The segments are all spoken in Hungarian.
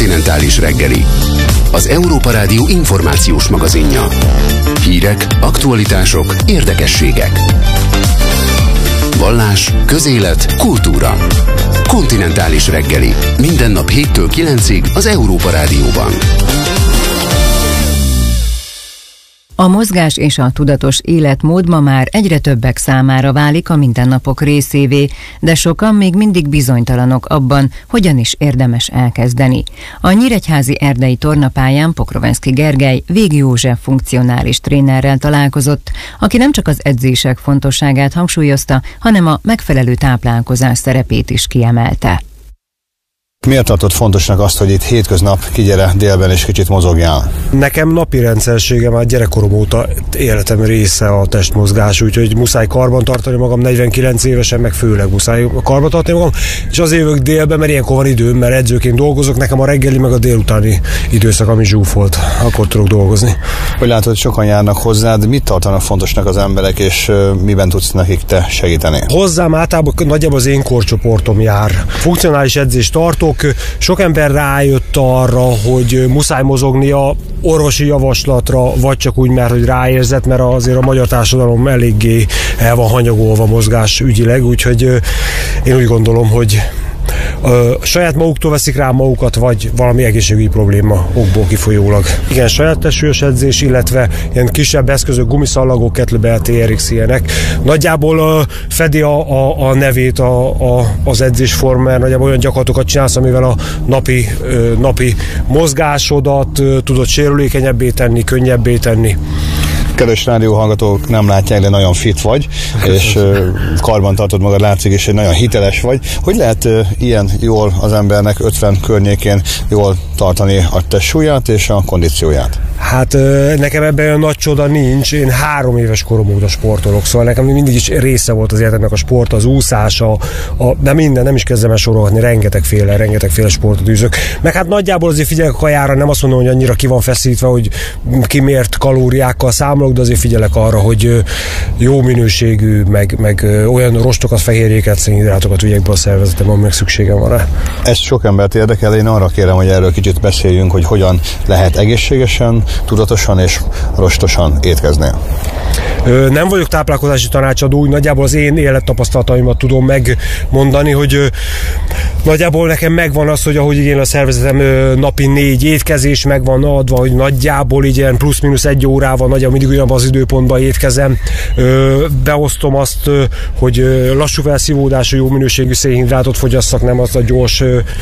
Kontinentális reggeli, az Európa Rádió információs magazinja. Hírek, aktualitások, érdekességek. Vallás, közélet, kultúra. Kontinentális reggeli, minden nap 7-től 9-ig az Európa Rádióban. A mozgás és a tudatos életmód ma már egyre többek számára válik a mindennapok részévé, de sokan még mindig bizonytalanok abban, hogyan is érdemes elkezdeni. A nyíregyházi erdei tornapályán Pokrovenszky Gergely Végi József funkcionális trénerrel találkozott, aki nem csak az edzések fontosságát hangsúlyozta, hanem a megfelelő táplálkozás szerepét is kiemelte. Miért tartott fontosnak azt, hogy itt hétköznap kigyere délben és kicsit mozogjál? Nekem napi rendszerségem már gyerekkorom óta életem része a testmozgás, úgyhogy muszáj karban tartani magam, 49 évesen, meg főleg muszáj karban tartani magam, és azért jövök délben, mert ilyenkor van időm, mert edzőként dolgozok, nekem a reggeli meg a délutáni időszak, ami zsúfolt, akkor tudok dolgozni. Hogy látod, sokan járnak hozzád, mit tartanak fontosnak az emberek, és miben tudsz nekik te segíteni? Hozzám általában nagyjából az én korcsoportom jár. Funkcionális edzést tartok, sok ember rájött arra, hogy muszáj mozognia orvosi javaslatra, vagy csak úgy, mert hogy ráérzett, mert azért a magyar társadalom eléggé el van hanyagolva mozgás ügyileg, úgyhogy én úgy gondolom, hogy saját maguktól veszik rá magukat, vagy valami egészségügyi probléma okból kifolyólag. Igen, saját testsúlyos edzés, illetve ilyen kisebb eszközök, gumiszallagok, kettlebell, TRX ilyenek. Nagyjából fedi a nevét az edzésforma, mert nagyjából olyan gyakorlatokat csinálsz, amivel a napi mozgásodat tudod sérülékenyebbé tenni, könnyebbé tenni. Kedves rádióhallgatók nem látják, de nagyon fit vagy, és karban tartod magad, látszik, és nagyon hiteles vagy. Hogy lehet ilyen jól az embernek 50 környékén jól tartani a testsúlyát és a kondícióját? Hát nekem ebben olyan nagy csoda nincs, én 3 éves korom óta sportolok, szóval nekem mindig is része volt az életemnek a sport, az úszás, de minden, nem is kezdem el sorolni, rengetegféle sportot űzök. Meg hát nagyjából azért figyelek a kajára, nem azt mondom, hogy annyira ki van feszítve, hogy kimért kalóriákkal számolok, de azért figyelek arra, hogy jó minőségű, meg olyan rostokat, fehérjéket, szénhidrátokat vigyek be a szervezetem, amelyek szükségem van rá. Ez sok embert érdekel, én arra kérem, hogy erről kicsit beszéljünk, hogy hogyan lehet egészségesen, tudatosan és rostosan étkezni. Nem vagyok táplálkozási tanácsadó, úgy nagyjából az én élettapasztalataimat tudom megmondani, hogy nagyjából nekem megvan az, hogy ahogy igen a szervezetem napi 4 étkezés megvan adva, hogy nagyjából ilyen plusz-minusz 1 órával nagyjából mindig ugyanabban az időpontban étkezem. Beosztom azt, hogy lassú felszívódású, jó minőségű szénhidrátot fogyasszak, nem azt a gyors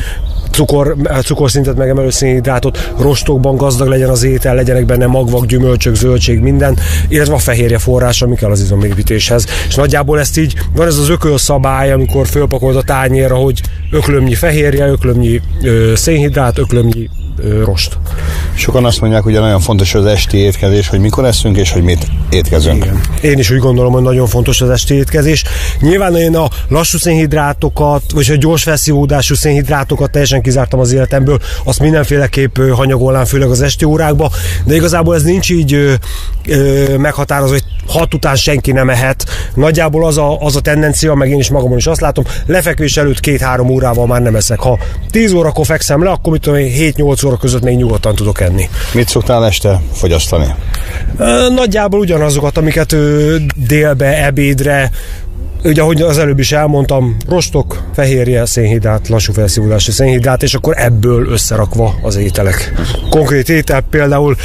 cukorszintet megemelő szénhidrátot, rostokban gazdag legyen az étel, legyenek benne magvak, gyümölcsök, zöldség, minden, illetve a fehérje forrás, ami kell az izomépítéshez. És nagyjából ezt így, van ez az ökölszabály, amikor fölpakolod a tányérra, hogy öklömnyi fehérje, öklömnyi szénhidrát, öklömnyi rost. Sokan azt mondják, hogy nagyon fontos az esti étkezés, hogy mikor eszünk és hogy mit étkezünk. Igen. Én is úgy gondolom, hogy nagyon fontos az esti étkezés. Nyilván én a lassú szénhidrátokat, vagy a gyors felszívódású szénhidrátokat teljesen kizártam az életemből, azt mindenféleképp hanyagolnám, főleg az esti órákba, de igazából ez nincs így meghatározva, hogy 6 után senki nem ehet. Nagyjából az a tendencia, meg én is magamon is azt látom, lefekvés előtt 2-3 órával már nem eszek. Ha 10 órakor fekszem le, akkor 7-8 óra között még nyugodtan tudok enni. Mit szoktál este fogyasztani? Nagyjából ugyanazokat, amiket délbe, ebédre, ugye, ahogy az előbb is elmondtam, rostok, fehérje, szénhidrát, lassú felszívódású szénhidrát, és akkor ebből összerakva az ételek. Konkrét étel például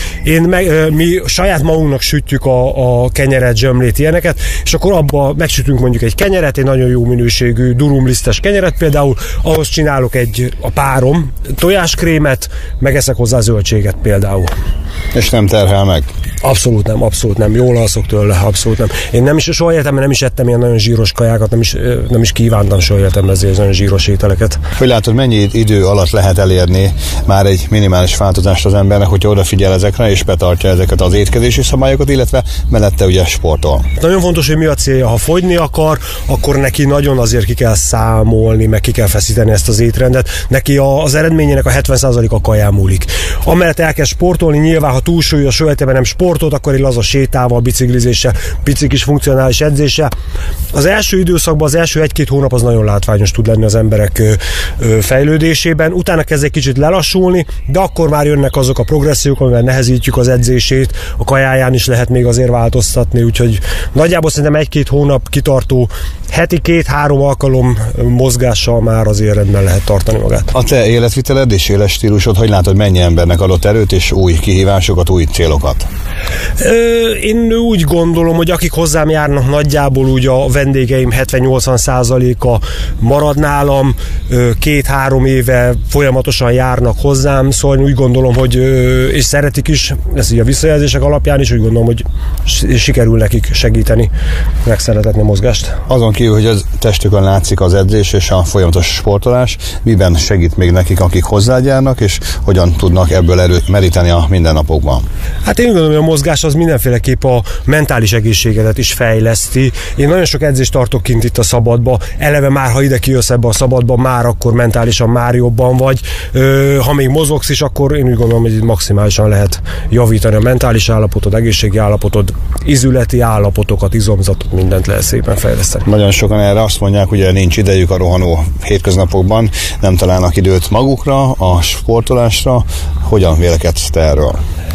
mi saját magunknak sütjük a kenyeret, zsömlét, ilyeneket, és akkor abba megsütünk mondjuk egy kenyeret, egy nagyon jó minőségű durumlisztes kenyeret például, ahhoz csinálok a párom tojáskrémet, megeszek hozzá zöldséget például. És nem terhel meg? Abszolút nem. Jól alszok tőle, abszolút nem. Én soha életemben nem is ettem ilyen nagyon zsíros kajákat, nem is kívántam soha életemben ezért nagyon zsíros ételeket. Hogy látod, mennyi idő alatt lehet elérni már egy minimális változást az embernek, hogyha odafigyel ezekre és betartja ezeket az étkezési szabályokat, illetve mellette ugye sportol? Nagyon fontos, hogy mi a célja. Ha fogyni akar, akkor neki nagyon azért ki kell számolni, meg ki kell feszíteni ezt az étrendet. Neki az eredményének a 70% a kaján múlik. Amellett el kell sportolni, nyilván ha túlsúlyos, soha nem sport sportot, akkor egy laza sétával, biciklizéssel, pici kis funkcionális edzéssel. Az első időszakban, az első 1-2 hónap az nagyon látványos tud lenni az emberek fejlődésében. Utána kezd egy kicsit lelassulni, de akkor már jönnek azok a progressziók, amivel nehezítjük az edzését, a kajáján is lehet még azért változtatni, úgyhogy nagyjából szerintem 1-2 hónap kitartó heti 2-3 alkalom mozgással már azért rendben lehet tartani magát. A te életviteled és életstílusod, hogy látod, mennyi embernek adott erőt és új kihívásokat, új célokat? Én úgy gondolom, hogy akik hozzám járnak, nagyjából úgy a vendégeim 70-80%-a marad nálam, 2-3 éve folyamatosan járnak hozzám, szóval úgy gondolom, hogy és szeretik is, ez így a visszajelzések alapján is, úgy gondolom, hogy sikerül nekik segíteni, megszeretetni a mozgást. Azon kívül, hogy az testükön látszik az edzés és a folyamatos sportolás, miben segít még nekik, akik hozzájárnak, és hogyan tudnak ebből erőt meríteni a mindennapokban? Hát én gondolom, hogy a mozgás az mindenféleképp a mentális egészségedet is fejleszti. Én nagyon sok edzést tartok kint itt a szabadba, eleve már, ha ide kijössz ebbe a szabadba, már akkor mentálisan már jobban vagy. Ha még mozogsz is, akkor én úgy gondolom, hogy maximálisan lehet javítani a mentális állapotod, egészségi állapotod, izületi állapotokat, izomzatot, mindent lehet szépen fejleszteni. Nagyon sokan erre azt mondják, hogy nincs idejük a rohanó hétköznapokban, nem találnak időt magukra, a sportolásra. Hogyan vélekedsz te erről?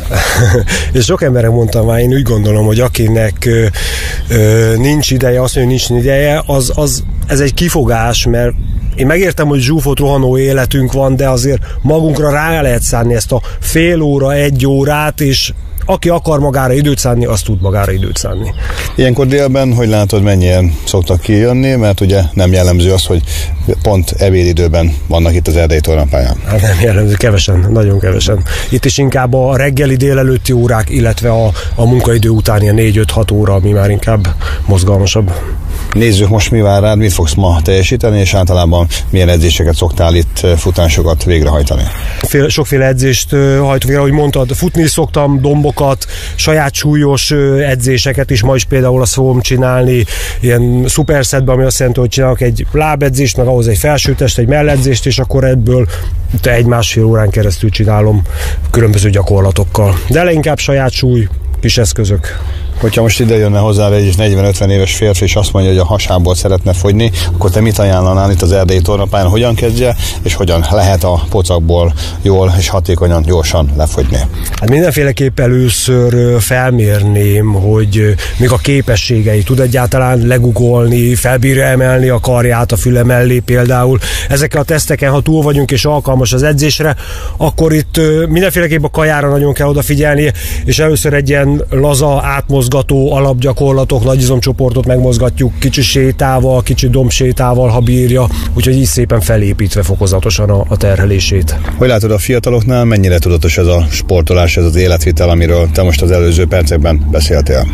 És sok emberek mondtam már, én úgy gondolom, hogy akinek nincs ideje, azt mondja, hogy nincs ideje, ez egy kifogás, mert én megértem, hogy zsúfolt rohanó életünk van, de azért magunkra rá lehet szánni ezt a fél óra, 1 órát, és aki akar magára időt szánni, azt tud magára időt szánni. Ilyenkor délben, hogy látod, mennyien szoktak kijönni, mert ugye nem jellemző az, hogy pont ebédidőben vannak itt az Erdélyi tornapályán. Hát nem jellemző, kevesen, nagyon kevesen. Itt is inkább a reggeli, délelőtti órák, illetve a munkaidő utáni 4-5-6 óra, ami már inkább mozgalmasabb. Nézzük most, mi vár rád, mit fogsz ma teljesíteni, és általában milyen edzéseket szoktál itt, futásokat végrehajtani? Sokféle edzést hajtok végre, ahogy mondtad, futni szoktam, dombokat, saját súlyos edzéseket is, ma is például azt fogom csinálni, ilyen szuperszetben, ami azt jelenti, hogy csinálok egy lábedzést, meg ahhoz egy felsőtest, egy melledzést, és akkor ebből 1-1,5 órán keresztül csinálom különböző gyakorlatokkal. De leginkább saját súly, kis eszközök. Hogyha most ide jönne hozzá egy 40-50 éves férfi, és azt mondja, hogy a hasából szeretne fogyni, akkor te mit ajánlanál itt az Erdélyi tornapályán, hogyan kezdje, és hogyan lehet a pocakból jól és hatékonyan, gyorsan lefogyni? Hát mindenféleképp először felmérném, hogy még a képességei tud egyáltalán legugolni, felbírja emelni a karját a füle mellé például. Ezeken a teszteken, ha túl vagyunk és alkalmas az edzésre, akkor itt mindenféleképp a kajára nagyon kell odafigyelni, és először egy ilyen laza, átmozgató alapgyakorlatok, nagy izomcsoportot megmozgatjuk kicsi sétával, kicsi dombsétával, ha bírja, úgyhogy így szépen felépítve fokozatosan a terhelését. Hogy látod, a fiataloknál mennyire tudatos ez a sportolás, ez az életvitel, amiről te most az előző percekben beszéltél?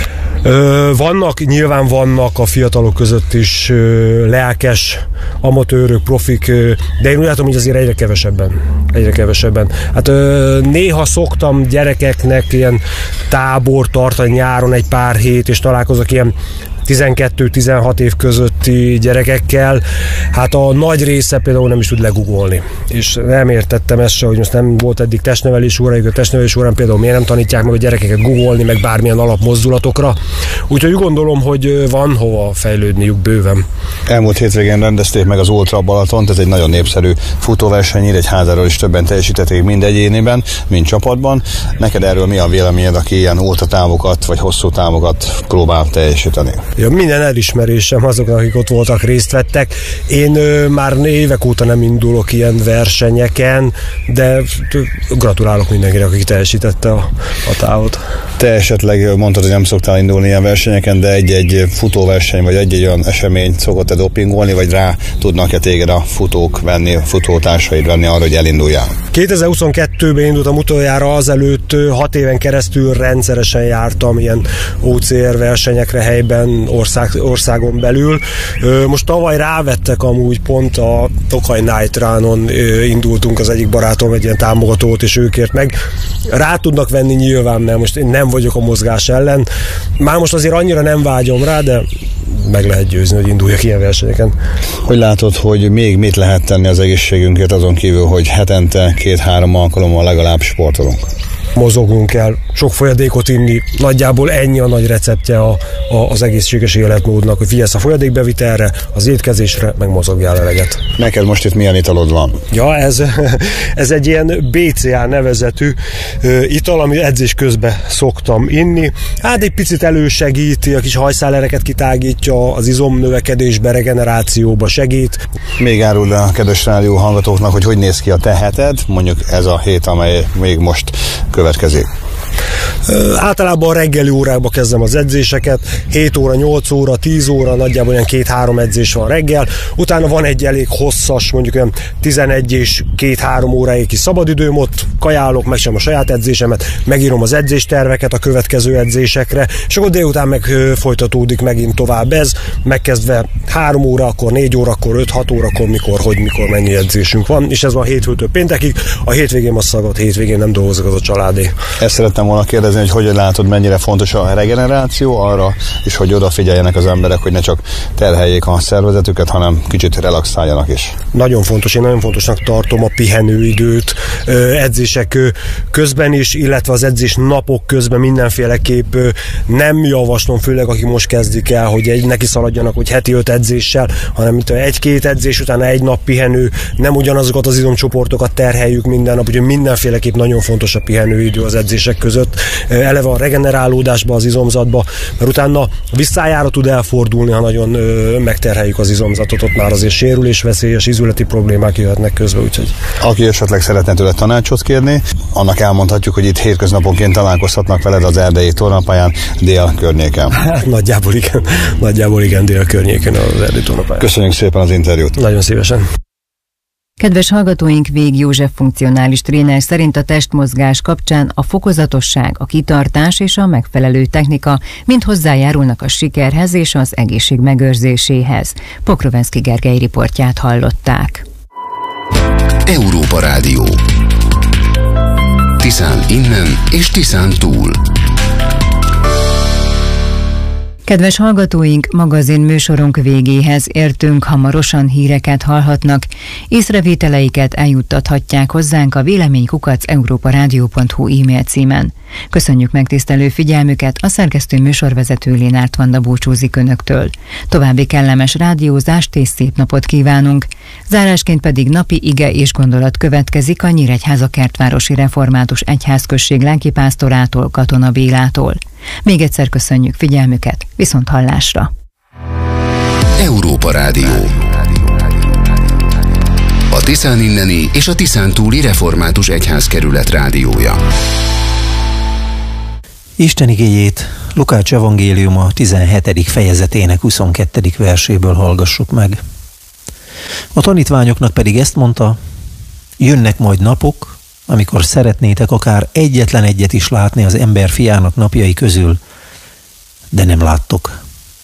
Nyilván vannak a fiatalok között is lelkes amatőrök, profik, de én úgy látom, hogy azért egyre kevesebben. Hát néha szoktam gyerekeknek ilyen tábor tartani nyáron egy pár hét, és találkozok ilyen 12-16 év közötti gyerekekkel, hát a nagy része például nem is tud legugolni. És nem értettem ezt se, hogy most nem volt eddig testnevelés óráig, a testnevelés órán például miért nem tanítják meg a gyerekeket gugolni, meg bármilyen alapmozdulatokra. Úgyhogy gondolom, hogy van hova fejlődniük bőven. Elmúlt hétvégén rendezték meg az Ultra Balatont, ez egy nagyon népszerű futóverseny, Nyíregyházáról is többen teljesítették mind egyéniben, mind csapatban. Neked erről mi a véleményed, aki ilyen ultra távokat vagy hosszú távokat próbál teljesíteni? Ja, minden elismerésem azoknak, akik ott voltak, részt vettek. Én már évek óta nem indulok ilyen versenyeken, de gratulálok mindenkinek, aki teljesítette a távot. Te esetleg mondtad, hogy nem szoktál indulni ilyen versenyeken, de egy futóverseny vagy egy olyan esemény szokott-e dopingolni, vagy rá tudnak-e téged a futók venni, a futótársaid venni arra, hogy elinduljál? 2022-ben indultam utoljára, azelőtt 6 éven keresztül rendszeresen jártam ilyen OCR versenyekre helyben, országon belül. Most tavaly rávettek amúgy pont a Tokaj Night Run-on indultunk az egyik barátom egy ilyen támogatót, és ő kért meg. Rá tudnak venni nyilván, mert most én nem vagyok a mozgás ellen. Már most azért annyira nem vágyom rá, de meg lehet győzni, hogy induljak ilyen versenyeken. Hogy látod, hogy még mit lehet tenni az egészségünkért azon kívül, hogy hetente 2-3 alkalommal legalább sportolunk? mozognunk kell, sok folyadékot inni, nagyjából ennyi a nagy receptje az egészséges életmódnak, hogy figyelsz a folyadékbevitelre, az étkezésre, meg mozogjál eleget. Neked most itt milyen italod van? Ja, ez egy ilyen BCA nevezetű ital, ami edzés közben szoktam inni. Hát egy picit elősegíti, a kis hajszálereket kitágítja, az izomnövekedésbe, regenerációba segít. Még áruld a kedves rádió hallgatóknak, hogy néz ki a te heted, mondjuk ez a hét, amely még most következik. Általában a reggeli órákba kezdem az edzéseket, 7 óra, 8 óra, 10 óra, nagyjából olyan 2-3 edzés van reggel, utána van egy elég hosszas, mondjuk olyan 11 és 2-3 óráig kis szabadidőm, ott kajálok, megcsinálom a saját edzésemet, megírom az edzésterveket a következő edzésekre, és akkor délután meg folytatódik megint tovább ez, megkezdve 3 óra, akkor 4 óra, akkor 5-6 órakor, mikor mennyi edzésünk van, és ez van hétfőtől péntekig, a hétvégén a szabad, hétvégén nem dolgozok, az a családé. Ezt szerettem volna kérdezni, hogy hogyan látod, mennyire fontos a regeneráció arra, és hogy odafigyeljenek az emberek, hogy ne csak terheljék a szervezetüket, hanem kicsit relaxáljanak is. Nagyon fontos, én nagyon fontosnak tartom a pihenőidőt, edzések közben is, illetve az edzés napok közben mindenféleképp nem javaslom, főleg akik most kezdik el, hogy neki szaladjanak, hogy heti 5 edzéssel, hanem 1-2 edzés utána egy nap pihenő, nem ugyanazokat az izomcsoportokat terheljük minden nap, úgyhogy mindenféleképp nagyon fontos a pihenőidő az edzések között. Eleve a regenerálódásba, az izomzatba, mert utána visszájára tud elfordulni, ha nagyon megterheljük az izomzatot, ott már azért sérülésveszélyes, izületi problémák jöhetnek közben, úgyhogy... Aki esetleg szeretne tőle tanácsot kérni, annak elmondhatjuk, hogy itt hétköznaponként találkozhatnak veled az erdélyi tornapályán, dél környéken. Hát nagyjából igen, dél környéken az erdélyi tornapályán. Köszönjük szépen az interjút. Nagyon szívesen. Kedves hallgatóink, Vég József funkcionális tréner szerint a testmozgás kapcsán a fokozatosság, a kitartás és a megfelelő technika mind hozzájárulnak a sikerhez és az egészség megőrzéséhez. Pokrovenszky Gergely riportját hallották. Európa Rádió. Tiszán innen és Tiszán túl. Kedves hallgatóink, magazin műsorunk végéhez értünk, hamarosan híreket hallhatnak. Észrevételeiket eljuttathatják hozzánk a vélemény@europaradio.hu e-mail címen. Köszönjük megtisztelő figyelmüket, a szerkesztő műsorvezető Lénárt Vanda búcsúzik önöktől. További kellemes rádiózást és szép napot kívánunk. Zárásként pedig napi ige és gondolat következik a Nyíregyháza Kertvárosi Református Egyházközség lelkipásztorától, Katona Bélától. Még egyszer köszönjük figyelmüket, viszont hallásra! Európa Rádió. A Tiszán inneni és a Tiszán túli Református Egyházkerület rádiója. Isten igéjét Lukács evangéliuma 17. fejezetének 22. verséből hallgassuk meg. A tanítványoknak pedig ezt mondta: jönnek majd napok, amikor szeretnétek akár egyetlen egyet is látni az ember fiának napjai közül, de nem láttok.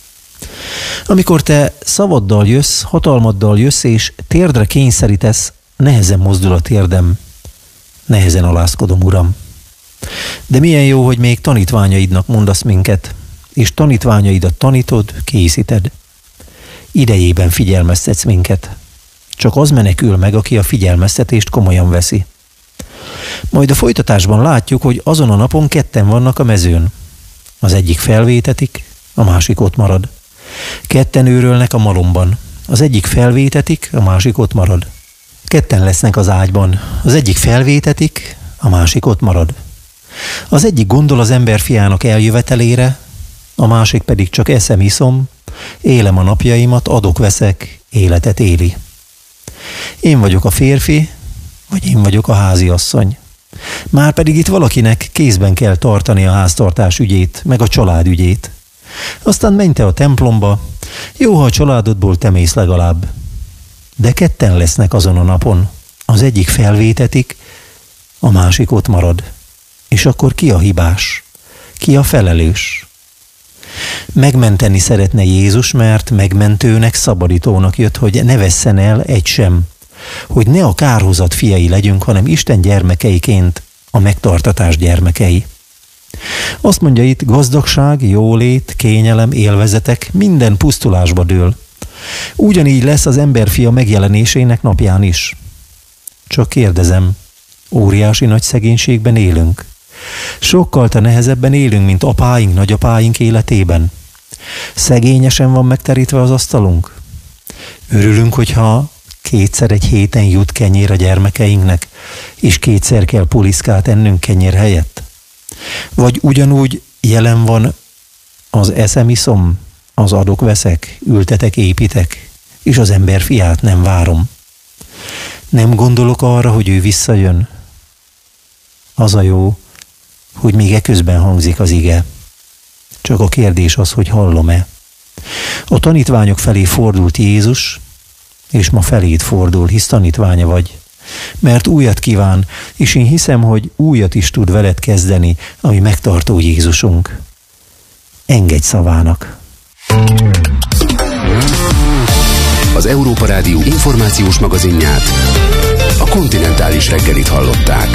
Amikor te szavaddal jössz, hatalmaddal jössz, és térdre kényszerítesz, nehezen mozdul a térdem, nehezen alázkodom, Uram. De milyen jó, hogy még tanítványaidnak mondasz minket, és tanítványaidat tanítod, készíted. Idejében figyelmeztetsz minket. Csak az menekül meg, aki a figyelmeztetést komolyan veszi. Majd a folytatásban látjuk, hogy azon a napon ketten vannak a mezőn. Az egyik felvétetik, a másik ott marad. Ketten őrölnek a malomban. Az egyik felvétetik, a másik ott marad. Ketten lesznek az ágyban. Az egyik felvétetik, a másik ott marad. Az egyik gondol az emberfiának eljövetelére, a másik pedig csak eszem, iszom, élem a napjaimat, adok-veszek, életet éli. Én vagyok a férfi, vagy én vagyok a háziasszony. Márpedig itt valakinek kézben kell tartani a háztartás ügyét, meg a család ügyét. Aztán menj te a templomba, jó, ha a családodból te mész legalább. De ketten lesznek azon a napon. Az egyik felvétetik, a másik ott marad. És akkor ki a hibás? Ki a felelős? Megmenteni szeretne Jézus, mert megmentőnek, szabadítónak jött, hogy ne vesszen el egy sem, hogy ne a kárhozat fiai legyünk, hanem Isten gyermekeiként a megtartatás gyermekei. Azt mondja itt, gazdagság, jólét, kényelem, élvezetek, minden pusztulásba dől. Ugyanígy lesz az emberfia megjelenésének napján is. Csak kérdezem, óriási nagy szegénységben élünk? Sokkal nehezebben élünk, mint apáink, nagyapáink életében. Szegényesen van megterítve az asztalunk. Örülünk, hogyha kétszer egy héten jut kenyér a gyermekeinknek, és kétszer kell puliszkát ennünk kenyér helyett. Vagy ugyanúgy jelen van az eszem-iszom, az adok-veszek, ültetek, építek, és az ember fiát nem várom. Nem gondolok arra, hogy ő visszajön. Az a jó, hogy még eközben hangzik az ige. Csak a kérdés az, hogy hallom-e. A tanítványok felé fordult Jézus, és ma feléd fordul, hisz tanítványa vagy. Mert újat kíván, és én hiszem, hogy újat is tud veled kezdeni, ami megtartó Jézusunk. Engedj szavának! Az Európa Rádió információs magazinját, a Kontinentális reggelit hallották.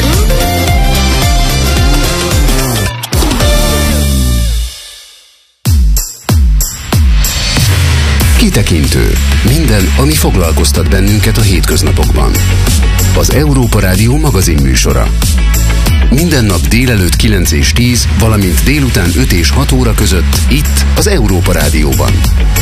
Kitekintő. Minden, ami foglalkoztat bennünket a hétköznapokban. Az Európa Rádió magazin műsora. Minden nap délelőtt 9 és 10, valamint délután 5 és 6 óra között itt az Európa Rádióban.